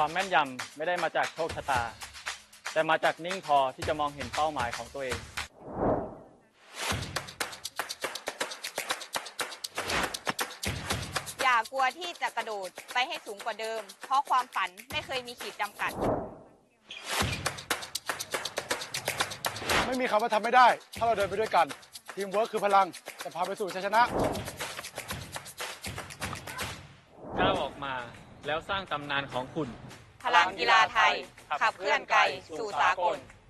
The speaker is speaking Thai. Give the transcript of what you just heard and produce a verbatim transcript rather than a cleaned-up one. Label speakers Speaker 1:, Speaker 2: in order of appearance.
Speaker 1: ความแม่นยำไม่ได้มาจากโชคชะตา แต่มาจากนิ่งพอที่จะมองเห็นเป้าหมายของตัวเอง
Speaker 2: อย่ากลัวที่จะกระโดดไปให้สูงกว่าเดิม เพราะความฝันไม่เคยมีขีดจำกัด
Speaker 3: ไม่มีคำว่าทำไม่ได้ ถ้าเราเดินไปด้วยกัน ทีมเวิร์คคือพลัง จะพาไปสู่ชัยชนะ
Speaker 1: ก้าวออกมาแล้วสร้างตำนานของคุณ
Speaker 2: พลังกีฬาไทย ขับเคลื่อนไกลสู่สากล